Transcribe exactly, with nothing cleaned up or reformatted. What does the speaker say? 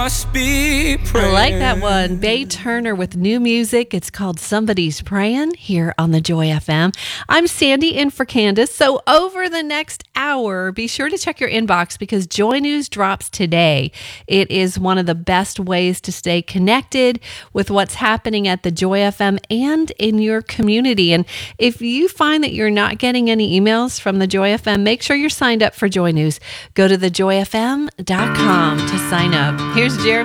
Must be I like that one. Bay Turner with new music. It's called Somebody's Praying here on the Joy F M. I'm Sandy in for Candace. So over the next hour, be sure to check your inbox because Joy News drops today. It is one of the best ways to stay connected with what's happening at the Joy F M and in your community. And if you find that you're not getting any emails from the Joy F M, make sure you're signed up for Joy News. Go to the joy f m dot com to sign up. Here's Jeremy.